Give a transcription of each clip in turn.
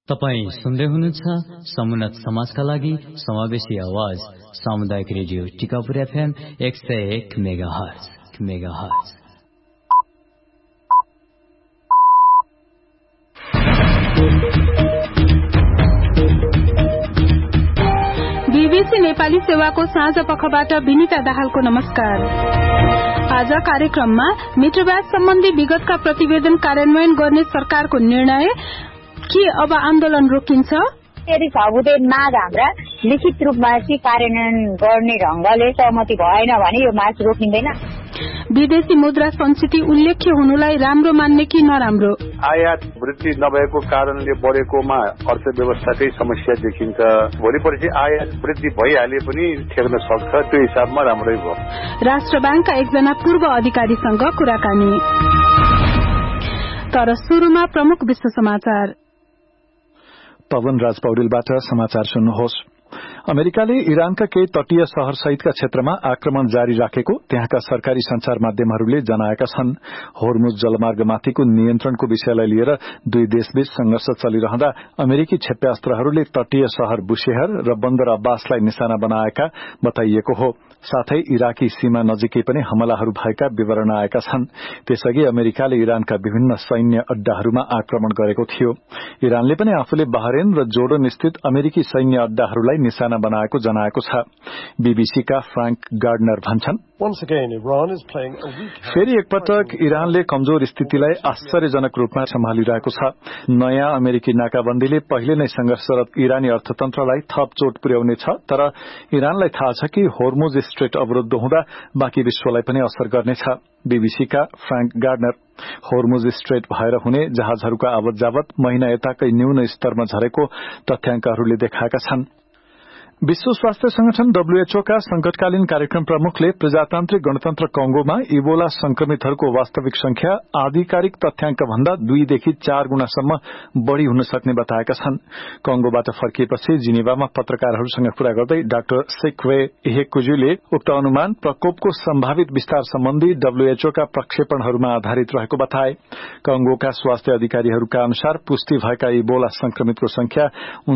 तपाईं सुन्दै हुनुहुन्छ समुन्नत समाजका लागि समावेशी आवाज सामुदायिक radio Tikapur FM 101 megahertz. BBC Nepali सेवाको साँझ पखबाट विनिता दाहालको नमस्कार। आज कार्यक्रममा मित्रवाद सम्बन्धी विगतका प्रतिवेदन कार्यान्वयन गर्ने सरकारको निर्णय, के अब आन्दोलन रोकिन्छ? यदि सबुते माग हाम्रा लिखित रूपमा चाहिँ कार्यान्वयन गर्ने ढंगले सहमति भएन भने यो मार्च रोकिँदैन। विदेशी मुद्रा संचित उल्लेख्य हुनुलाई राम्रो मान्ने कि नराम्रो? आयात वृद्धि नभएको कारणले बढेकोमा अर्थव्यवस्थाकै समस्या देखिन्छ। भोलिपर्सि आयात वृद्धि भइहाले पनि ठेक्न सक्छ, त्यो हिसाबमा राम्रै भयो। राष्ट्र बैंकका एकजना पूर्व अधिकारीसँग कुराकानी। तर सुरुमा प्रमुख विश्व समाचार। पवन राज पौडेलबाट समाचार सुन्नुहोस्। अमेरिकाले इरानका केही तटीय शहर सहितका क्षेत्रमा आक्रमण जारी राखेको त्यहाँका सरकारी संचार माध्यमहरूले जनाएका छन्। होर्मुज जलमार्गमाथिको नियन्त्रणको विषयलाई लिएर दुई देशबीच संघर्ष चलिरहँदा अमेरिकी क्षेप्यास्त्रहरूले तटीय शहर बुशेहर र बन्दर अब्बासलाई निशाना बनाएका बताइएको हो। साथै इराकी सीमा नजिकै पनि हमलाहरू भएका विवरण आएका छन्। त्यसअघि अमेरिकाले इरानका विभिन्न सैन्य अड्डाहरूमा आक्रमण गरेको थियो। इरानले पनि आफूले बहरेन र जोर्डन स्थित अमेरिकी सैन्य अड्डाहरूलाई निशाना बनाएको जनाएको छ। बीबीसीका फ्रांक गार्डनर भन्छन्, फेरि एकपटक इरानले कमजोर स्थितिलाई आश्चर्यजनक रूपमा सम्हालिरहेको छ। नयाँ अमेरिकी नाकाबन्दीले पहिले नै संघर्षरत इरानी अर्थतन्त्रलाई थप चोट पुर्याउने छ, तर इरानलाई थाहा छ कि होर्मुज स्ट्रेट अवरुद्ध हुँदा बाँकी विश्वलाई पनि असर गर्नेछ। बीबीसीका फ्रांक गार्डनर, होर्मुज स्ट्रेट भएर हुने जहाजहरूका आवत जावत महिना यताकै न्यून स्तरमा झरेको तथ्याङ्कहरूले देखाएका छन्। विश्व स्वास्थ्य संगठन WHO का संकटकालीन कार्यक्रम प्रमुखले प्रजातान्त्रिक गणतन्त्र कंगोमा इबोला संक्रमितहरूको वास्तविक संख्या आधिकारिक तथ्याङ्क भन्दा 2 देखि 4 गुणासम्म बढ़ी हुन सक्ने बताएका छन्। कंगोबाट फर्किएपछि जिनेवामा पत्रकारहरूसँग कुरा गर्दै डाक्टर सेक्वे इहेकुजुले उक्त अनुमान प्रकोपको सम्भावित विस्तार सम्बन्धी WHO का प्रक्षेपणहरूमा आधारित रहेको बताए। कंगोका स्वास्थ्य अधिकारीहरूका अनुसार पुष्टि भएका इबोला संक्रमितको संख्या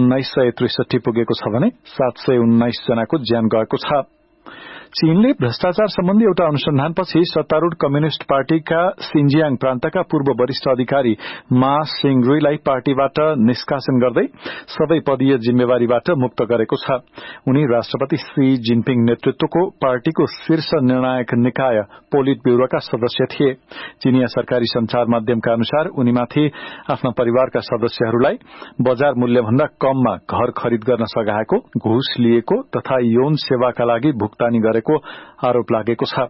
1963 पुगेको छ भने 719 जनाको ज्यान गएको छ। चीनले भ्रष्टाचार सम्बन्धी एउटा अनुसन्धानपछि सत्तारूढ़ कम्युनिष्ट पार्टीका सिन्जियाङ प्रान्तका पूर्व वरिष्ठ अधिकारी मा सिङरुईलाई पार्टीबाट निष्कासन गर्दै सबै पदीय जिम्मेवारीबाट मुक्त गरेको छ। उनी राष्ट्रपति शी जिनपिङ नेतृत्वको पार्टीको शीर्ष निर्णायक निकाय पोलिट ब्यूरोका सदस्य थिए। चीनिया सरकारी संचार माध्यमका अनुसार उनीमाथि आफ्ना परिवारका सदस्यहरूलाई बजार मूल्यभन्दा कममा घर खरिद गर्न सघाएको, घुस लिएको तथा यौन सेवाका लागि भुक्तानी गरेको आरोप लागेको छ।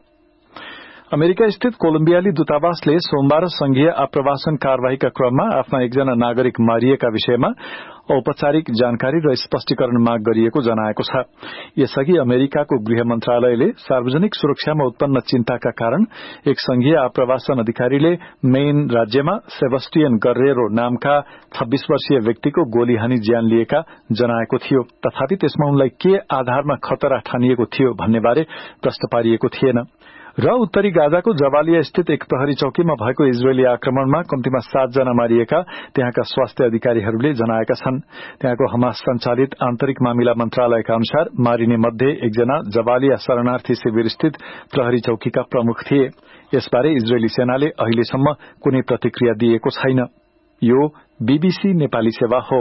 अमेरिका स्थित कोलम्बियाली दूतावासले सोमबार संघीय आप्रवासन कार्यवाहीका क्रममा आफ्ना एकजना नागरिक मारिएका विषयमा औपचारिक जानकारी र स्पष्टीकरण माग गरिएको जनाएको छ। यसअघि अमेरिकाको गृह मन्त्रालयले सार्वजनिक सुरक्षामा उत्पन्न चिन्ताका कारण एक संघीय आप्रवासन अधिकारीले मेन राज्यमा सेबस्टियन गरेरो नामका 26 वर्षीय व्यक्तिको गोली हानी ज्यान लिएका जनाएको थियो। तथापि त्यसमा उनलाई के आधारमा खतरा ठानिएको थियो भन्नेबारे प्रश्न पारिएको थिएन। र उत्तरी गाजाको जबालिया स्थित एक प्रहरी चौकीमा भएको इजरायली आक्रमणमा कम्तीमा 7 जना मारिएका त्यहाँका स्वास्थ्य अधिकारीहरूले जनाएका छन्। त्यहाँको हमास सञ्चालित आन्तरिक मामिला मन्त्रालयका अनुसार मारिने मध्ये एकजना जबालिया शरणार्थी शिविर स्थित प्रहरी चौकीका प्रमुख थिए। यसबारे इजरायली सेनाले अहिलेसम्म कुनै प्रतिक्रिया दिएको छैन। यो बीबीसी नेपाली सेवा हो।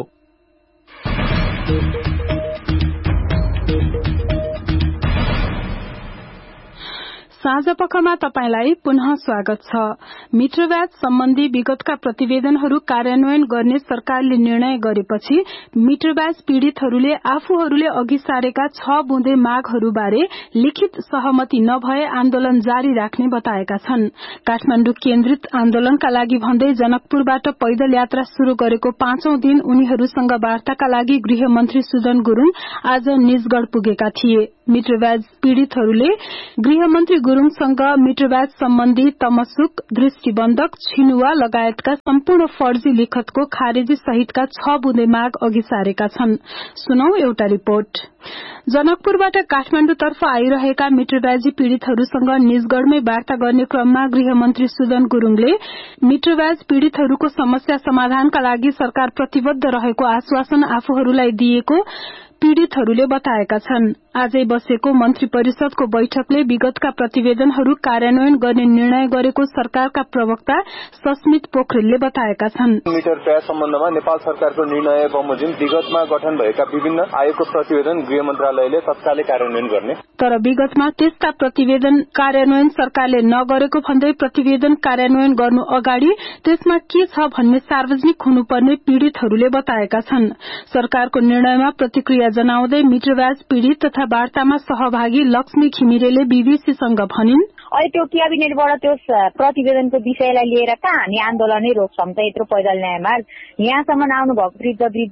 साँझ पखमा तपाईलाई पुनः स्वागत छ। मित्रवाद सम्बन्धी विगतका प्रतिवेदनहरू कार्यान्वयन गर्ने सरकारले निर्णय गरेपछि मित्रवाद पीड़ितहरूले आफूहरूले अघि सारेका 6 बुँदे मागहरूबारे लिखित सहमति नभए आन्दोलन जारी राख्ने बताएका छन्। काठमाण्डु केन्द्रित आन्दोलनका लागि भन्दै जनकपुरबाट पैदल यात्रा शुरू गरेको 5औं दिन उनीहरूसँग वार्ताका लागि गृहमन्त्री सुदन गुरूङ आज निजगढ़ पुगेका थिए। मित्रब्याज पीड़ितहरूले गृहमन्त्री गुरूङसँग मित्रब्याज सम्बन्धी तमसुक, दृष्टिबन्धक, छिनुवा लगायतका सम्पूर्ण फर्जी लिखतको खारेजी सहितका 6 बुँदे माग अघि सारेका छन्। सुनौ एउटा रिपोर्ट। जनकपुरबाट काठमाण्डुतर्फ आइरहेका मित्रब्याजी पीड़ितहरूसँग निजगढ़मै वार्ता गर्ने क्रममा गृहमन्त्री सुदन गुरूङले मित्रब्याज पीड़ितहरूको समस्या समाधानका लागि सरकार प्रतिबद्ध रहेको आश्वासन आफूहरूलाई दिएको पीड़ितहरूले बताएका छन्। आजै बसेको मन्त्री परिषदको बैठकले विगतका प्रतिवेदनहरू कार्यान्वयन गर्ने निर्णय गरेको सरकारका प्रवक्ता सस्मित पोखरेलले बताएका छन्। मित्रब्याज सम्बन्धमा नेपाल सरकारको निर्णय बमोजिम विगतमा गठन भएका विभिन्न आयोगको प्रतिवेदन गृह मन्त्रालयले तत्कालै कार्यान्वयन गर्ने, तर विगतमा त्यस्ता प्रतिवेदन कार्यान्वयन सरकारले नगरेको भन्दै प्रतिवेदन कार्यान्वयन गर्नु अगाडि त्यसमा के छ भन्ने सार्वजनिक हुनुपर्ने पीड़ितहरूले बताएका छन्। सरकारको निर्णयमा प्रतिक्रिया जनाउँदै मित्रब्याज पीड़ित तथा वार्तामा सहभागी लक्ष्मी घिमिरेले बीबीसीसँग भनिन्, अहिले त्यो क्याबिनेटबाट त्यो प्रतिवेदनको विषयलाई लिएर कहाँ हामी आन्दोलनै रोक्छौं त। यत्रो पैदल न्याय मार्ग यहाँसम्म आउनु भएको वृद्ध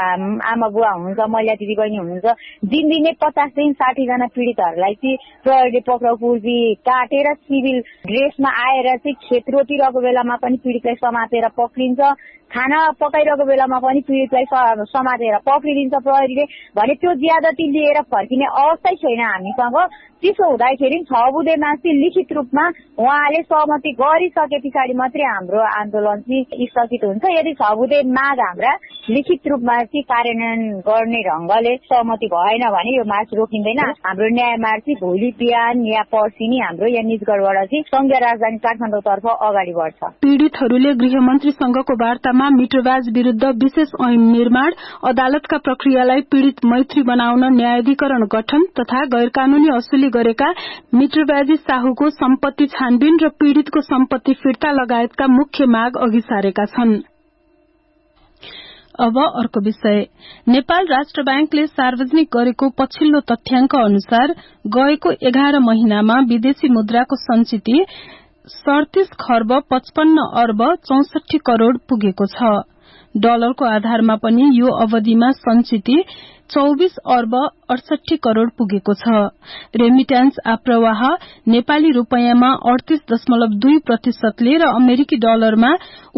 आमा बुवा हुनुहुन्छ, महिला दिदी बहिनी हुनुहुन्छ। दिनदिनै 50 देखि 60 जना पीड़ितहरूलाई चाहिँ प्रहरीले पक्राउ पूर्वी काटेर सिभिल ड्रेसमा आएर चाहिँ खेत रोटिरहेको बेलामा पनि पीड़ितलाई समातेर पक्रिन्छ, खाना पकाइरहेको बेलामा पनि पीड़ितलाई समातेर पक्रिदिन्छ प्रहरीले भने त्यो ज्यादती लिएर फर्किने अवस्थै छैन हामीसँग। त्यसो हुँदाखेरि 6 बुँदे माथि लिखित रूपमा उहाँले सहमति गरिसके पछाडि मात्रै हाम्रो आन्दोलन चाहिँ स्थगित हुन्छ। यदि 6 बुँदे माग हाम्रा लिखित रूपमा चाहिँ कार्यान्वयन गर्ने ढंगले सहमति भएन भने यो मार्च रोकिँदैन। हाम्रो न्याय मार्च चाहिँ भोलि बिहान या पर्सि नै हाम्रो यहाँ निजगढ़बाट चाहिँ संघीय राजधानी काठमाडौँतर्फ अगाडि बढ्छ। पीड़ितहरूले गृहमन्त्रीसँगको वार्तामा मित्रब्याज विरूद्ध विशेष ऐन निर्माण, अदालतका प्रक्रियालाई पीड़ित मैत्री बनाउन न्यायाधिकरण गठन तथा गैरकानूनी असुली गरेका मित्रब्याजी साहुको सम्पत्ति छानबिन र पीड़ितको सम्पत्ति फिर्ता लगायतका मुख्य माग अघि सारेका छन्। अब अर्को विषय। नेपाल राष्ट्र बैंकले सार्वजनिक गरेको पछिल्लो तथ्याङ्क अनुसार गएको 11 महिनामा विदेशी मुद्राको संचिति 37 खर्ब 55 अर्ब 64 करोड़ पुगेको छ। डलरको आधारमा पनि यो अवधिमा संचिति 24 अर्ब 68 करोड़ पुगेको छ। रेमिट्यान्स आप्रवाह नेपाली रूपैयाँमा 38.2% र अमेरिकी डलरमा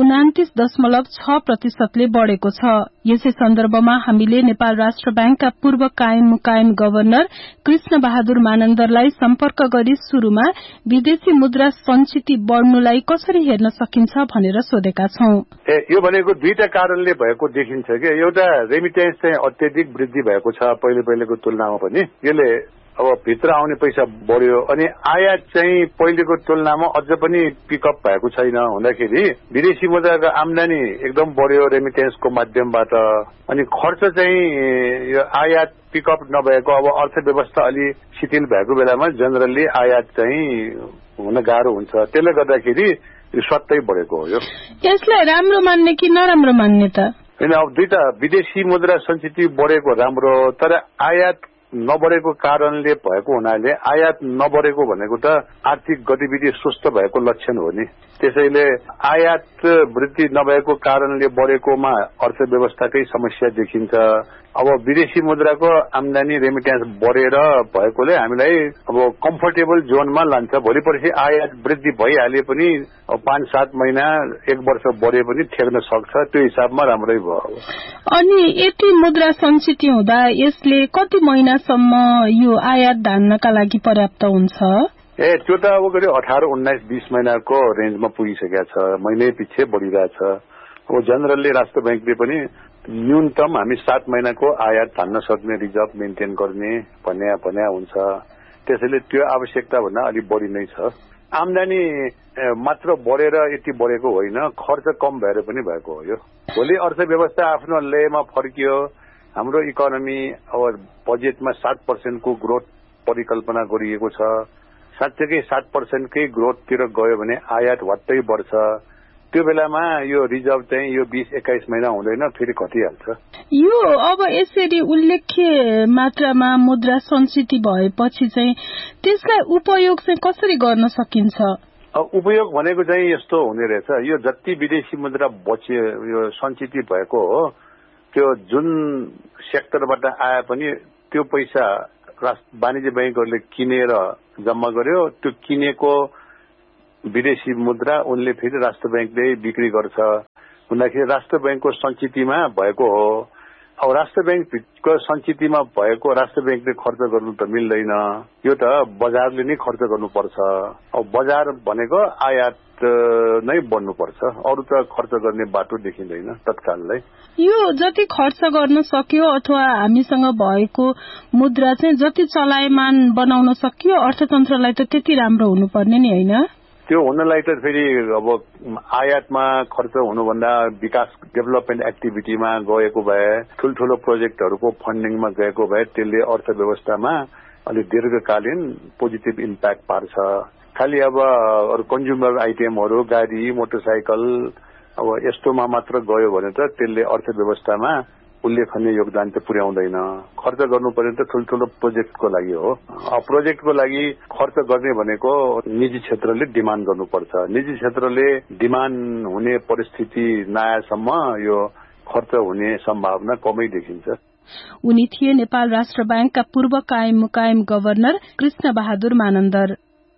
29.6% बढ़ेको छ। यसै सन्दर्भमा हामीले नेपाल राष्ट्र बैंकका पूर्व कायम मुकायम गवर्नर कृष्ण बहादुर मानन्दरलाई सम्पर्क गरी शुरूमा विदेशी मुद्रा संचिति बढ़नुलाई कसरी हेर्न सकिन्छ भनेर सोधेका छौं। यो भनेको दुईटा कारणले भएको देखिन्छ कि एउटा रेमिट्यान्स चाहिँ अत्यधिक वृद्धि भएको छ पहिलेको तुलनामा पनि। यसले अब भित्र आउने पैसा बढ्यो अनि आयात चाहिँ पहिलेको तुलनामा अझ पनि पिकअप भएको छैन हुँदाखेरि विदेशी मुद्राको आमदानी एकदम बढ्यो रेमिट्यान्सको माध्यमबाट। अनि खर्च चाहिँ यो आयात पिकअप नभएको अब अर्थव्यवस्था अलि शिथिल भएको बेलामा जनरली आयात चाहिँ हुन गाह्रो हुन्छ। त्यसले गर्दाखेरि यो स्वतै बढेको हो। यसलाई राम्रो मान्ने कि नराम्रो मान्ने त? होइन, अब दुईटा विदेशी मुद्रा संचिति बढेको राम्रो, तर आयात नबढेको कारणले भएको हुनाले आयात नबढेको भनेको त आर्थिक गतिविधि सुस्त भएको लक्षण हो नि। त्यसैले आयात वृद्धि नभएको कारणले बढेकोमा अर्थव्यवस्थाकै समस्या देखिन्छ। अब विदेशी मुद्राको आमदानी रेमिट्यान्स बढेर भएकोले हामीलाई अब कम्फर्टेबल जोनमा लान्छ। भोलि पर्सि आयात वृद्धि भइहाले पनि 5-7 महिना 1 वर्ष बढे पनि ठेक्न सक्छ। त्यो हिसाबमा राम्रै भयो। अनि यति मुद्रा संचिति हुँदा यसले कति महिनासम्म यो आयात धान्नका लागि पर्याप्त हुन्छ? त्यो त अब करिब 18, 19, 20 महिनाको रेन्जमा पुगिसकेको छ। महिनै पछि बढ़िरहेछ। अब जनरलले राष्ट्र बैंकले पनि न्यूनतम हामी 7 महिनाको आयात धान्न सक्ने रिजर्भ मेन्टेन गर्ने भन्ने हुन्छ। त्यसैले त्यो आवश्यकता भन्दा अलि बढी नै छ। आमदानी मात्र बढेर यति बढेको होइन, खर्च कम भएर पनि भएको हो। यो भोलि अर्थव्यवस्था आफ्नो लयमा फर्कियो, हाम्रो इकोनोमी अब बजेटमा 7% को ग्रोथ परिकल्पना गरिएको छ। साँच्चैकै 7% कै ग्रोथतिर गयो भने आयात वात्तै बढ्छ। त्यो बेलामा यो रिजर्भ चाहिँ यो 20-21 महिना हुँदैन, फेरि घटिहाल्छ। यो अब यसरी उल्लेख्य मात्रामा मुद्रा संचिति भएपछि चाहिँ त्यसलाई उपयोग चाहिँ कसरी गर्न सकिन्छ? उपयोग भनेको चाहिँ यस्तो हुने रहेछ, यो जति विदेशी मुद्रा बच्यो यो संचिति भएको हो त्यो जुन सेक्टरबाट आए पनि त्यो पैसा वाणिज्य बैंकहरूले किनेर जम्मा गर्यो। त्यो किनेको विदेशी मुद्रा उनले फेरि राष्ट्र बैंकले बिक्री गर्छ भन्दाखेरि राष्ट्र बैंकको सञ्चितमा भएको हो। अब राष्ट्र बैंकको सञ्चितमा भएको राष्ट्र बैंकले खर्च गर्नु त मिल्दैन, यो त बजारले नै खर्च गर्नुपर्छ। अब बजार भनेको आयात नै बन्नुपर्छ, अरू त खर्च गर्ने बाटो देखिँदैन तत्काललाई। यो जति खर्च गर्न सक्यो अथवा हामीसँग भएको मुद्रा चाहिँ जति चलायमान बनाउन सकियो अर्थतन्त्रलाई त त्यति राम्रो हुनुपर्ने नि होइन? त्यो हुनलाई त फेरि अब आयातमा खर्च हुनुभन्दा विकास डेभलपमेन्ट एक्टिभिटीमा गएको भए, ठूल्ठूलो प्रोजेक्टहरूको फन्डिङमा गएको भए त्यसले अर्थव्यवस्थामा अलि दीर्घकालीन पोजिटिभ इम्प्याक्ट पार्छ। खालि अब अरू कन्ज्युमर आइटेमहरू, गाडी, मोटरसाइकल अब यस्तोमा मात्र गयो भने त त्यसले अर्थव्यवस्थामा उल्लेखनीय योगदान त पुर्याउँदैन। खर्च गर्नुपर्ने त ठूल्ठूलो प्रोजेक्टको लागि हो। प्रोजेक्टको लागि खर्च गर्ने भनेको निजी क्षेत्रले डिमान्ड गर्नुपर्छ। निजी क्षेत्रले डिमान्ड हुने परिस्थिति नआएसम्म यो खर्च हुने सम्भावना कमै देखिन्छ। उनी थिए नेपाल राष्ट्र बैंकका पूर्व कायम मुकायम गभर्नर कृष्ण बहादुर मानन्दर।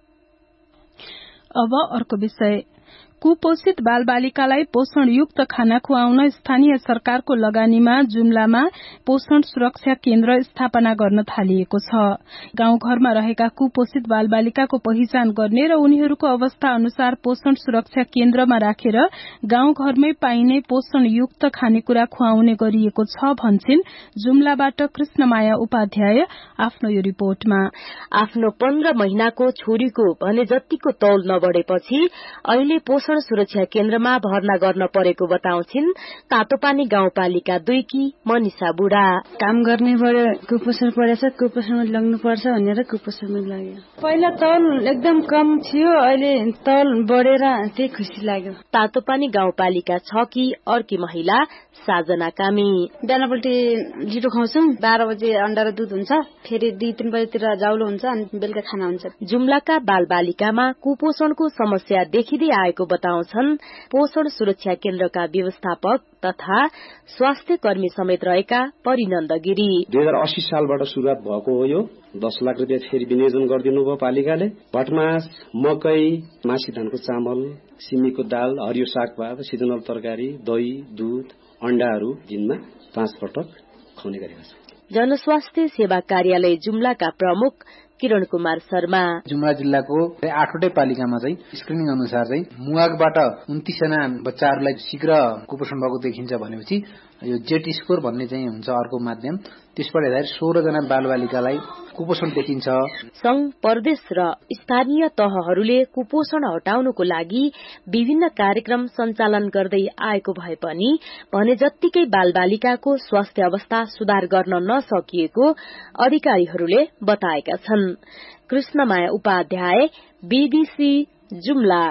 अब अर्को विषय, कुपोषित बालबालिकालाई पोषणयुक्त खाना खुवाउन स्थानीय सरकारको लगानीमा जुम्लामा पोषण सुरक्षा केन्द्र स्थापना गर्न थालिएको छ। गाउँघरमा रहेका कुपोषित बालबालिकाको पहिचान गर्ने र उनीहरूको अवस्था अनुसार पोषण सुरक्षा केन्द्रमा राखेर गाउँघरमै पाइने पोषणयुक्त खानेकुरा खुवाउने गरिएको छ भन्छिन् जुम्लाबाट कृष्णमाया उपाध्याय आफ्नो यो रिपोर्टमा। आफ्नो 15 महिनाको छोरीको भने जतिको तौल नबढेपछि अहिले पोषण सुरक्षा केन्द्रमा भर्ना गर्न परेको बताउँछिन् तातोपानी गाउँपालिका 2 की मनिषा बुढा। काम गर्नेबाट कुपोषण परेछ, कुपोषणमा लाग्नुपर्छ भनेर कुपोषणमा लाग्यो। पहिला तौल एकदम कम थियो, अहिले तौल बढेर त्यही खुसी लाग्यो। तातोपानी गाउँपालिका 6 की अर्की महिला साजना कामी। बिहानपल्टि लिटो खुवाउँछौँ, 12 बजे अन्डा र दूध हुन्छ, फेरि 2-3 बजेतिर जाउलो हुन्छ अनि बेलुका खाना हुन्छ। जुम्लाका बालबालिकामा कुपोषणको समस्या देखिँदै आएको बताउँछन् पोषण सुरक्षा केन्द्रका व्यवस्थापक तथा स्वास्थ्य कर्मी समेत रहेका परिनन्द गिरी। 2080 सालबाट शुरुआत भएको हो। यो 10 लाख रुपियाँ फेरि विनियोजन गरिदिनु भयो पालिकाले। भटमास, मकै, मासी धानको चामल, सिमीको दाल, हरियो सागपात, सिजनल तरकारी, दही, दूध, अण्डाहरू दिनमा 5 पटक खुवाउने गरेका छौं। जनस्वास्थ्य सेवा कार्यालय जुम्लाका प्रमुख किरण कुमार शर्मा। जुम्ला जिल्लाको 8वटै पालिकामा चाहिँ स्क्रिनिङ अनुसार चाहिँ मुवागबाट 29 जना बच्चाहरूलाई शीघ्र कुपोषण भएको देखिन्छ भनेपछि यो जेट स्कोर भन्ने चाहिँ हुन्छ अर्को माध्यम, त्यसबाट हेर्दा 16 जना बालबालिकालाई कुपोषण देखिन्छ। संघ, प्रदेश र स्थानीय तहहरूले कुपोषण हटाउनको लागि विभिन्न कार्यक्रम सञ्चालन गर्दै आएको भए पनि भने जत्तिकै बालबालिकाको स्वास्थ्य अवस्था सुधार गर्न नसकिएको अधिकारीहरूले बताएका छन्। कृष्णमाया उपाध्याय, बीबीसी जुम्ला।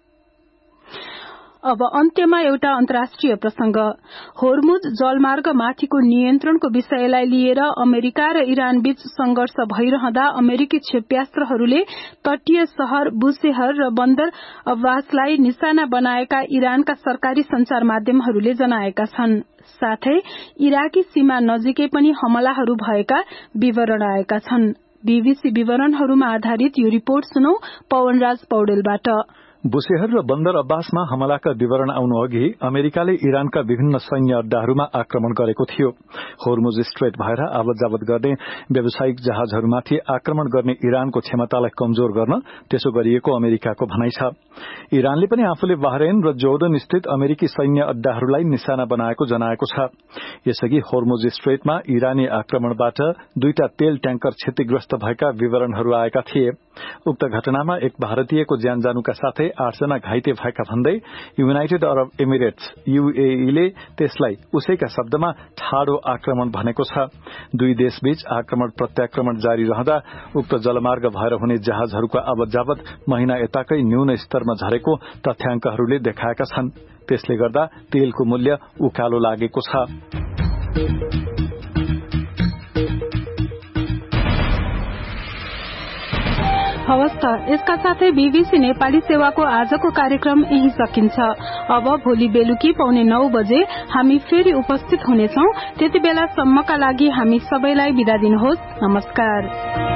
अब अन्त्यमा एउटा अन्तर्राष्ट्रिय प्रसंग। होर्मुज जलमार्ग माथिको नियन्त्रणको विषयलाई लिएर अमेरिका र इरान बीच संघर्ष भइरहँदा अमेरिकी क्षेप्यास्त्रहरूले तटीय शहर बुशेहर र बन्दर अब्बासलाई निशाना बनाएका इरानका सरकारी संचार माध्यमहरूले जनाएका छन्। साथै इराकी सीमा नजिकै पनि हमलाहरू भएका विवरण आएका छन्। बीबीसी विवरणहरूमा आधारित यो रिपोर्ट सुनौ पवनराज पौडेलबाट। बुशेहर र बन्दर अब्बासमा हमलाका विवरण आउनु अघि अमेरिकाले इरानका विभिन्न सैन्य अड्डाहरूमा आक्रमण गरेको थियो। होर्मुज स्ट्रेट भएर आवत जावत गर्ने व्यावसायिक जहाजहरूमाथि आक्रमण गर्ने इरानको क्षमतालाई कमजोर गर्न त्यसो गरिएको अमेरिकाको भनाइ छ। इरानले पनि आफूले बहरेन र जोर्डन स्थित अमेरिकी सैन्य अड्डाहरूलाई निशाना बनाएको जनाएको छ। यसअघि होर्मुज स्ट्रेटमा इरानी आक्रमणबाट 2टा तेल ट्याङ्कर क्षतिग्रस्त भएका विवरणहरू आएका थिए। उक्त घटनामा एक भारतीयको ज्यान जानुका साथै 8 जना घाइते भएका भन्दै युनाइटेड अरब एमिरेट्स यूएईले त्यसलाई उसैका शब्दमा ठाडो आक्रमण भनेको छ। दुई देशबीच आक्रमण प्रत्याक्रमण जारी रहँदा उक्त जलमार्ग भएर हुने जहाजहरूको आवत जावत महिना यताकै न्यून स्तरमा झरेको तथ्याङ्कहरूले देखाएका छन्। त्यसले गर्दा तेलको मूल्य उकालो लागेको छ। हवस् त, यसका साथै बीबीसी नेपाली सेवाको आजको कार्यक्रम यही सकिन्छ। अब भोलि बेलुकी 9:15 बजे हामी फेरि उपस्थित हुनेछौं। त्यति बेलासम्मका लागि हामी सबैलाई बिदा दिनुहोस्। नमस्कार।